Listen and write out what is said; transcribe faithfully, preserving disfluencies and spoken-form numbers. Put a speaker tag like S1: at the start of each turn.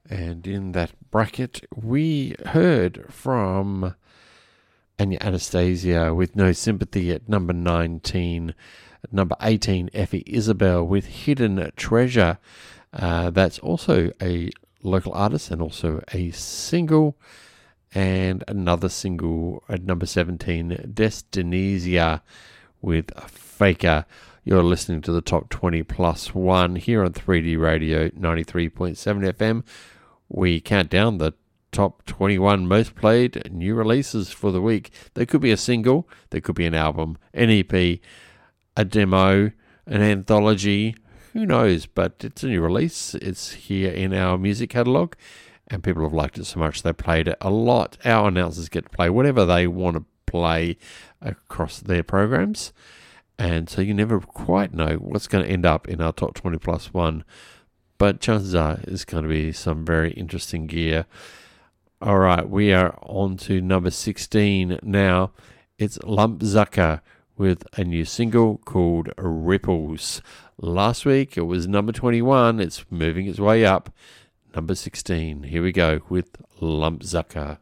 S1: And in that bracket, we heard from Anya Anastasia with No Sympathy at number nineteen. At number eighteen, Effie Isabel with Hidden Treasure. Uh, that's also a local artist and also a single. And another single at number seventeen, Destinesia with Faker. You're listening to the Top twenty Plus One here on three D Radio ninety-three point seven F M. We count down the top twenty-one most played new releases for the week. There could be a single, there could be an album, an E P, a demo, an anthology, who knows, but it's a new release. It's here in our music catalogue, and people have liked it so much they played it a lot. Our announcers get to play whatever they want to play across their programs, and so you never quite know what's going to end up in our Top twenty Plus One, but chances are it's going to be some very interesting gear. All right, we are on to number sixteen now. It's Lumpzucker with a new single called Ripples. Last week it was number twenty-one. It's moving its way up. Number sixteen. Here we go with Lumpzucker.